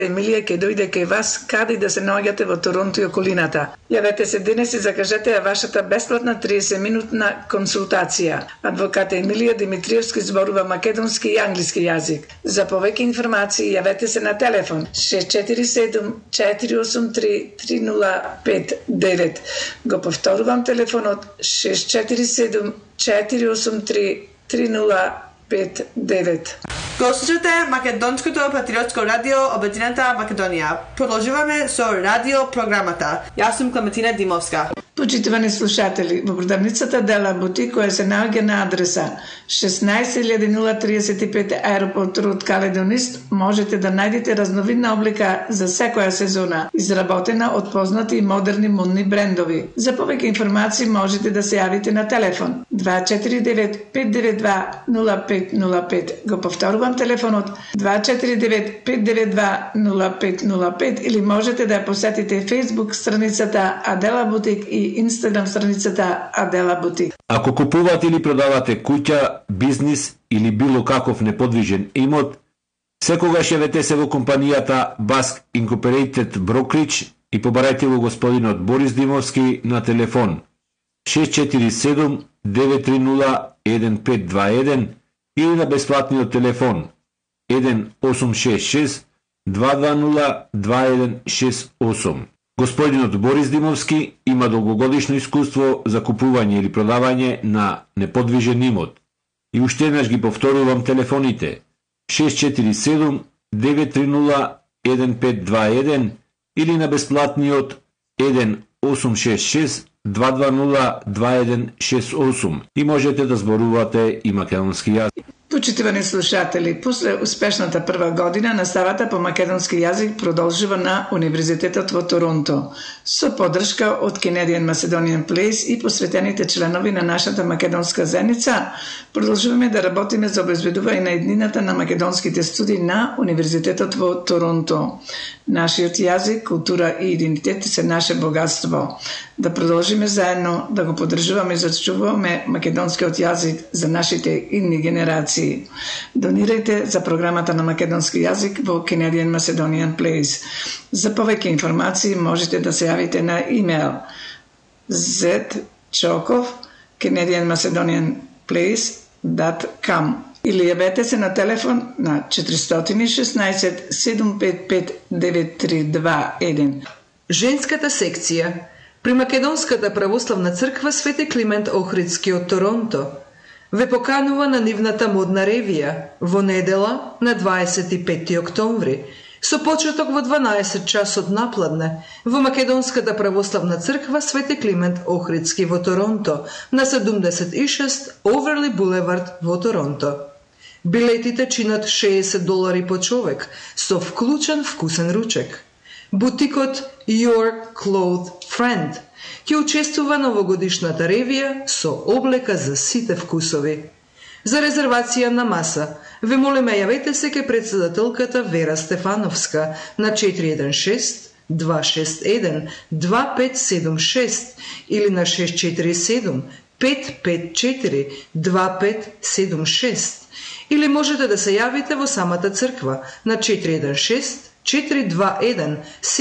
Емилија ќе дојде кај вас каде да се наоѓате во Торонто и околината. Јавете се денес и закажете ја вашата бесплатна 30-минутна консултација. Адвокат Емилија Димитриевски зборува македонски и англиски јазик. За повеќе информации јавете се на телефон 647 483 3059. Го повторувам телефонот 647 483 3059. Го слушате Македонското патриотско радио Обединета Македонија. Продолжуваме со радио програмата. Јас сум Клементина Димовска. Почитувани слушатели, во продавницата Дела Бутик, која се наоѓа на адреса 16035 Аеропорт Род Каледонист, можете да најдете разновидна облика за секоја сезона, изработена од познати и модерни модни брендови. За повеќе информации можете да се јавите на телефон 249 592 0505. Го повторувам телефонот 249 592 0505 или можете да ја посетите Facebook страницата Адела Бутик и Инстаграм страницата Адела Бутик. Ако купувате или продавате куќа, бизнис или било каков неподвижен имот, секогаш јавете се во компанијата Basque Incorporated Brokerage и побарајте го господинот Борис Димовски на телефон 647 930 1521 или на бесплатниот телефон 1866 220 2168. Господинот Борис Димовски има долгогодишно искуство за купување или продавање на неподвижен имот. И уште еднаш ги повторувам телефоните 647 930 1521 или на бесплатниот 1866 220 2168 и можете да зборувате и македонски јазик. Почитувани слушатели, после успешната прва година наставата по македонски јазик продолжува на Универзитетот во Торонто со поддршка од Canadian Macedonian Place и посветените членови на нашата македонска заедница. Продолжуваме да работиме за обезбедување на еднината на македонските студии на Универзитетот во Торонто. Нашиот јазик, култура и идентитет се наше богатство. Да продолжиме заедно да го поддржуваме и зачуваме македонскиот јазик за нашите идни генерации. Донирајте за програмата на македонски јазик во Canadian Macedonian Place. За повеќе информации можете да се јавите на имейл zchokov@canadianmacedonianplace.com или јавете се на телефон на 416 755 9321. Женската секција при Македонската православна црква Свети Климент Охридски од Торонто ве поканува на нивната модна ревија во недела на 25 октомври со почеток во 12 часот напладне во Македонската православна црква Свети Климент Охридски во Торонто на 76 Оверли Булевард во Торонто. Билетите чинат $60 по човек со вклучен вкусен ручек. Бутикот Your Clothes Friend ќе учествува на овогодишната ревија со облека за сите вкусови. За резервација на маса, ве молиме јавете се ке председателката Вера Стефановска на 416 261 2576 или на 647 554 2576 или можете да се јавите во самата црква на 416 421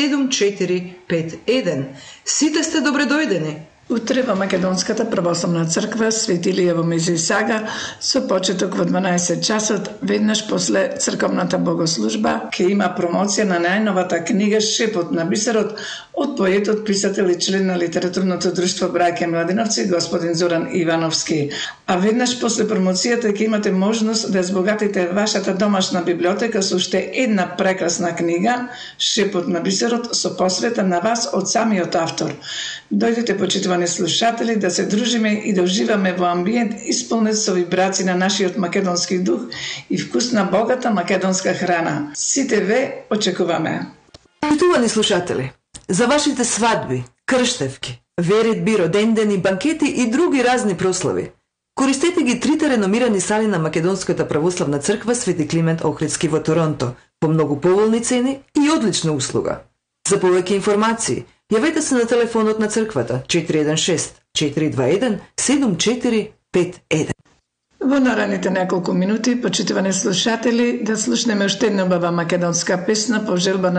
7451. Сите сте добре дојдени. Утре во Македонската православна црква Свети Илија во Мизисага со почеток во 12 часот, веднаш после црковната богослужба, ќе има промоција на најновата книга Шепот на бисерот од поетот, писател и член на литературното друштво Браќа Младеновци господин Зоран Ивановски. А веднаш после промоцијата ќе имате можност да збогатите вашата домашна библиотека со уште една прекрасна книга Шепот на бисерот со посвета на вас од самиот автор. Дојдете, почитувани слушатели, да се дружиме и да уживаме во амбиент исполнет со вибрации на нашиот македонски дух и вкусна богата македонска храна. Сите ве очекуваме. Почитувани слушатели, за вашите свадби, крштевки, веридби, родендени, банкети и други разни прослави, користете ги трите реномирани сали на Македонската православна црква Свети Климент Охридски во Торонто по многу поволни цени и одлична услуга. За повеќе информации, јавете се на телефонот на црквата 416 421 7451. Во наредните неколку минути, почитувани слушатели, да слушнеме уште една убава македонска песна по желба на